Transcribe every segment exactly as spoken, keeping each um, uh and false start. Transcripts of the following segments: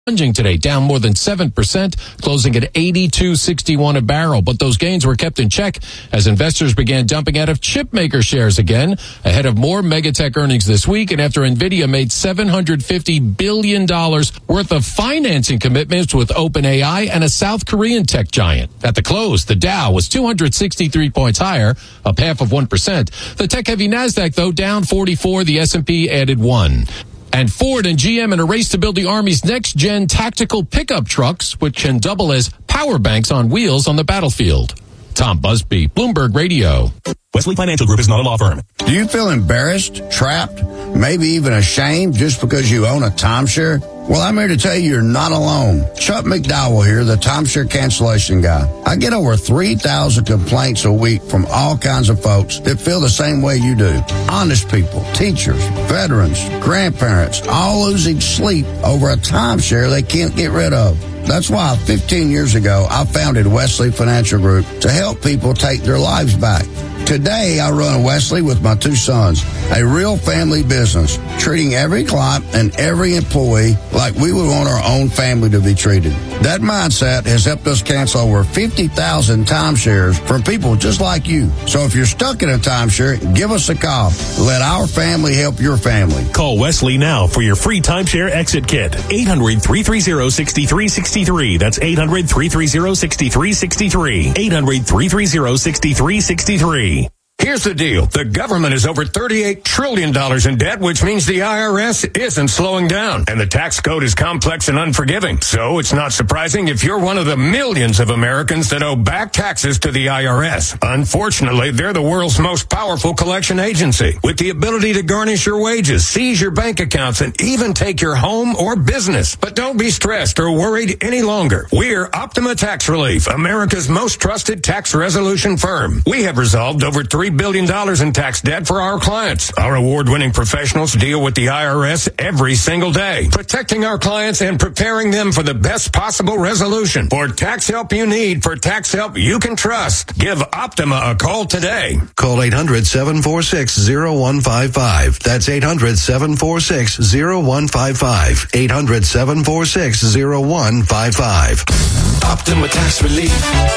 Plunging today, down more than seven percent, closing at eighty-two sixty-one a barrel. But those gains were kept in check as investors began dumping out of chip maker shares again ahead of more megatech earnings this week and after NVIDIA made seven hundred fifty billion dollars worth of financing commitments with OpenAI and a South Korean tech giant. At the close, the Dow was two hundred sixty-three points higher, up half of one percent. The tech-heavy NASDAQ, though, down forty-four. The S and P added one. And Ford and G M in a race to build the Army's next-gen tactical pickup trucks, which can double as power banks on wheels on the battlefield. Tom Busby, Bloomberg Radio. Wesley Financial Group is not a law firm. Do you feel embarrassed, trapped, maybe even ashamed just because you own a timeshare? Well, I'm here to tell you you're not alone. Chuck McDowell here, the timeshare cancellation guy. I get over three thousand complaints a week from all kinds of folks that feel the same way you do. Honest people, teachers, veterans, grandparents, all losing sleep over a timeshare they can't get rid of. That's why fifteen years ago, I founded Wesley Financial Group to help people take their lives back. Today, I run Wesley with my two sons, a real family business, treating every client and every employee like we would want our own family to be treated. That mindset has helped us cancel over fifty thousand timeshares from people just like you. So if you're stuck in a timeshare, give us a call. Let our family help your family. Call Wesley now for your free timeshare exit kit. eight hundred, three three zero, six three six three. That's eight hundred, three three zero, six three six three. eight hundred, three three zero, six three six three. Here's the deal. The government is over thirty-eight trillion dollars in debt, which means the I R S isn't slowing down. And the tax code is complex and unforgiving. So it's not surprising if you're one of the millions of Americans that owe back taxes to the I R S. Unfortunately, they're the world's most powerful collection agency with the ability to garnish your wages, seize your bank accounts, and even take your home or business. But don't be stressed or worried any longer. We're Optima Tax Relief, America's most trusted tax resolution firm. We have resolved over three billion dollars in tax debt for our clients. Our award-winning professionals deal with the I R S every single day, protecting our clients and preparing them for the best possible resolution. For tax help you need, for tax help you can trust, give Optima a call today. Call eight hundred, seven four six, zero one five five. That's eight hundred, seven four six, zero one five five. eight hundred, seven four six, zero one five five. Optima Tax Relief.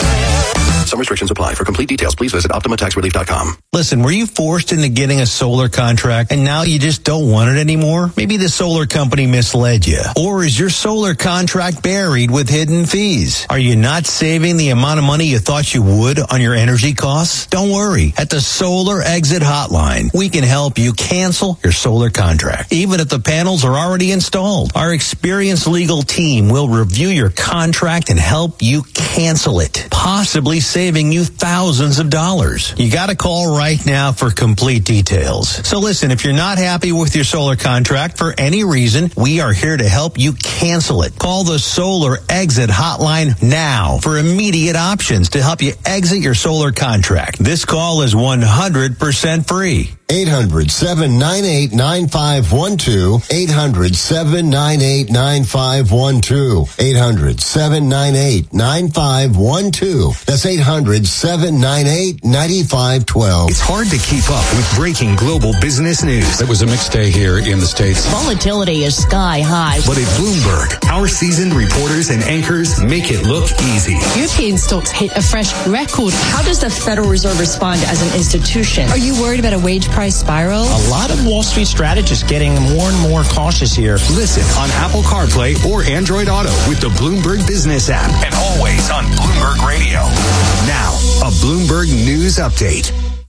Some restrictions apply. For complete details, please visit optima tax relief dot com. Listen, were you forced into getting a solar contract and now you just don't want it anymore? Maybe the solar company misled you. Or is your solar contract buried with hidden fees? Are you not saving the amount of money you thought you would on your energy costs? Don't worry. At the Solar Exit Hotline, we can help you cancel your solar contract, even if the panels are already installed. Our experienced legal team will review your contract and help you cancel it, possibly saving you thousands of dollars. You got to call right now for complete details. So listen, if you're not happy with your solar contract for any reason, we are here to help you cancel it. Call the Solar Exit Hotline now for immediate options to help you exit your solar contract. This call is one hundred percent free. eight hundred, seven nine eight, nine five one two. eight hundred, seven nine eight, nine five one two. eight hundred, seven nine eight, nine five one two. That's eight hundred, seven nine eight, nine five one two. It's hard to keep up with breaking global business news. It was a mixed day here in the States. Volatility is sky high. But at Bloomberg, our seasoned reporters and anchors make it look easy. European stocks hit a fresh record. How does the Federal Reserve respond as an institution? Are you worried about a wage price spiral? A lot of Wall Street strategists getting more and more cautious here. Listen on Apple CarPlay or Android Auto with the Bloomberg Business app. And always on Bloomberg Radio. Now, a Bloomberg News Update.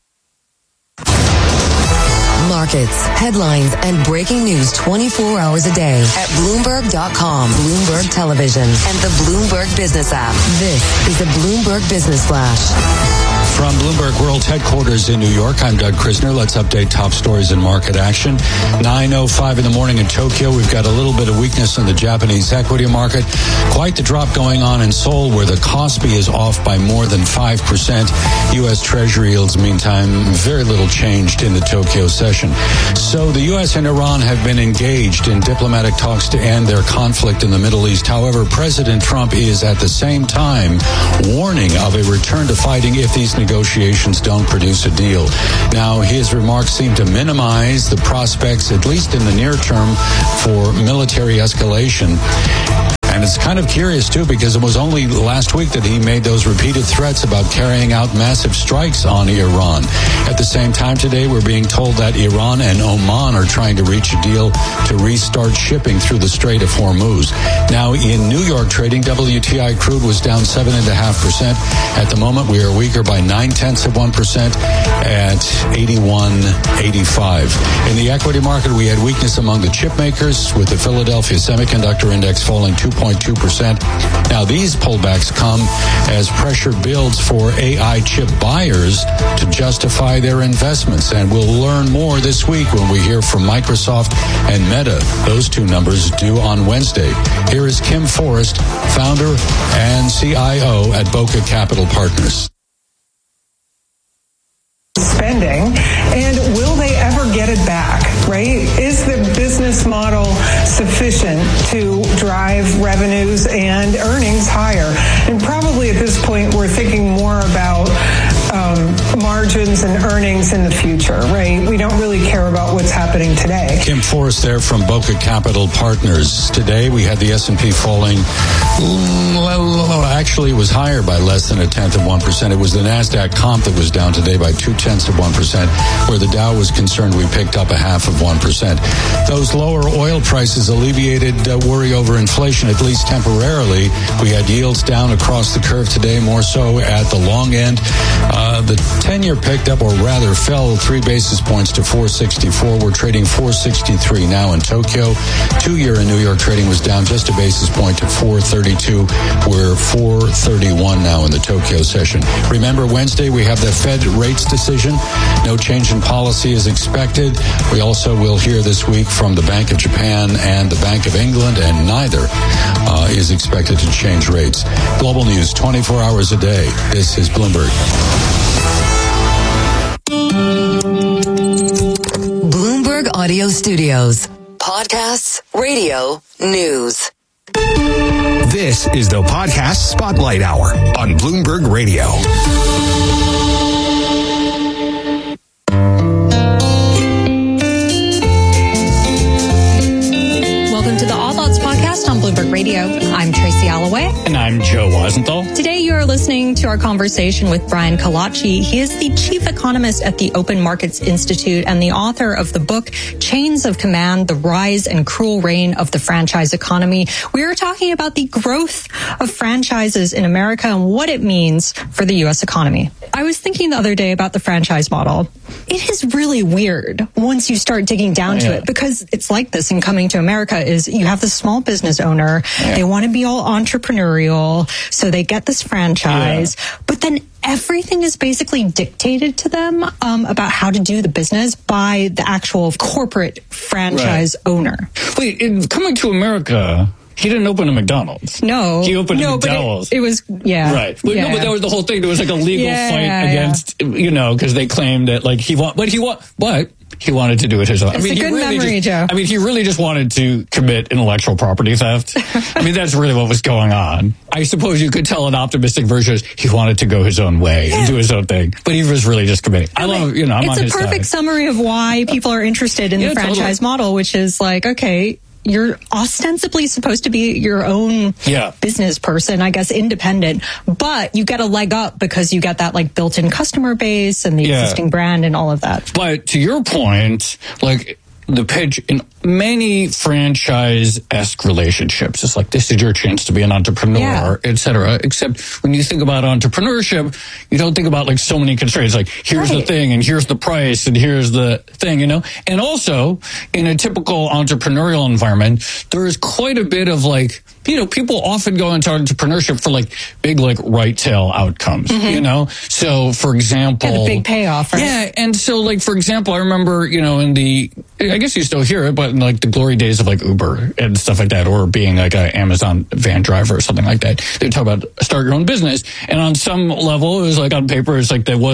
Markets, headlines, and breaking news twenty-four hours a day at Bloomberg dot com, Bloomberg Television, and the Bloomberg Business app. This is the Bloomberg Business Flash. From Bloomberg World Headquarters in New York, I'm Doug Krisner. Let's update top stories in market action. nine oh five in the morning in Tokyo. We've got a little bit of weakness in the Japanese equity market. Quite the drop going on in Seoul, where the Kospi is off by more than five percent. U S. Treasury yields, meantime, very little changed in the Tokyo session. So the U S and Iran have been engaged in diplomatic talks to end their conflict in the Middle East. However, President Trump is at the same time warning of a return to fighting if these negotiations negotiations don't produce a deal. Now, his remarks seem to minimize the prospects, at least in the near term, for military escalation. And it's kind of curious, too, because it was only last week that he made those repeated threats about carrying out massive strikes on Iran. At the same time today, we're being told that Iran and Oman are trying to reach a deal to restart shipping through the Strait of Hormuz. Now, in New York trading, W T I crude was down seven point five percent. At the moment, we are weaker by nine-tenths of one percent at eighty-one eighty-five. In the equity market, we had weakness among the chip makers, with the Philadelphia Semiconductor Index falling two point two percent. Now, these pullbacks come as pressure builds for A I chip buyers to justify their investments. And we'll learn more this week when we hear from Microsoft and Meta. Those two numbers due on Wednesday. Here is Kim Forrest, founder and C I O at Boca Capital Partners. Spending, and will they ever get it back, right? Is the business model sufficient to drive revenues and earnings higher? And probably at this point, we're thinking more about um, margins and earnings in the future, right? We don't really care about what's happening today. Kim Forrest there from Boca Capital Partners. Today, we had the S and P falling, well, actually, it was higher by less than a tenth of one percent. It was the NASDAQ comp that was down today by two tenths of one percent. Where the Dow was concerned, we picked up a half of one percent. Those lower oil prices alleviated uh, worry over inflation, at least temporarily. We had yields down across the curve today, more so at the long end. Uh, the ten-year picked up, or rather fell three basis points to four sixty-four. We're trading four sixty-three now in Tokyo. Two-year in New York trading was down just a basis point to four thirty-two. We're four thirty-one now in the Tokyo session. Remember, Wednesday we have the Fed rates decision. No change in policy is expected. We also will hear this week from the Bank of Japan and the Bank of England, and neither uh, is expected to change rates. Global news twenty-four hours a day. This is Bloomberg. Bloomberg Audio Studios. Podcasts, radio, news. This is the Podcast Spotlight Hour on Bloomberg Radio. Welcome to the All Thoughts Podcast on Bloomberg Radio. I'm Tracy Alloway. And I'm Joe Weisenthal. Today you are listening to our conversation with Brian Kalachi. He is the chief economist at the Open Markets Institute and the author of the book Chains of Command, The Rise and Cruel Reign of the Franchise Economy. We are talking about the growth of franchises in America and what it means for the U S economy. I was thinking the other day about the franchise model. It is really weird once you start digging down oh, yeah. to it, because it's like this in Coming to America is you have the small business owner. Yeah. They want to be all entrepreneurial, so they get this franchise, yeah. but then everything is basically dictated to them um, about how to do the business by the actual corporate franchise right. owner. Wait, in Coming to America, he didn't open a McDonald's. No. He opened no, a McDonald's. It, it was, yeah. Right. But, yeah. No, but that was the whole thing. There was like a legal yeah, fight yeah. against, you know, because they claimed that like he want, but he want, but he wanted to do it his own. It's I mean, a good he really memory, just, Joe. I mean, he really just wanted to commit intellectual property theft. I mean, that's really what was going on. I suppose you could tell an optimistic version is he wanted to go his own way yeah. and do his own thing, but he was really just committing. I love, you know, I'm it's on his side. It's a perfect summary of why people are interested in yeah, the franchise totally. model, which is like, okay, you're ostensibly supposed to be your own yeah. business person, I guess, independent, but you get a leg up because you get that like built-in customer base and the yeah. existing brand and all of that. But to your point, like the pitch in many franchise-esque relationships is like, this is your chance to be an entrepreneur, yeah. et cetera. Except when you think about entrepreneurship, you don't think about like so many constraints. Like, here's right. the thing, and here's the price, and here's the thing, you know? And also, in a typical entrepreneurial environment, there is quite a bit of like, you know, people often go into entrepreneurship for like big, like right tail outcomes, mm-hmm. you know? So, for example, yeah, the big payoff, right? Yeah. And so, like, for example, I remember, you know, in the, I guess you still hear it, but in like the glory days of like Uber and stuff like that, or being like an Amazon van driver or something like that, they talk about start your own business. And on some level, it was like on paper, it's like that was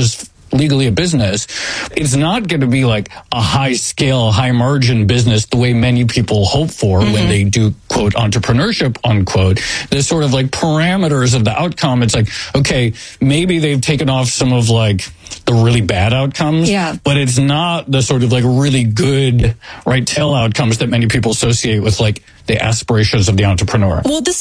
legally a business, it's not going to be like a high scale, high margin business the way many people hope for mm-hmm. when they do, quote, entrepreneurship, unquote. There's sort of like parameters of the outcome. It's like, okay, maybe they've taken off some of like the really bad outcomes, yeah. but it's not the sort of like really good, right, tail outcomes that many people associate with like the aspirations of the entrepreneur. Well, this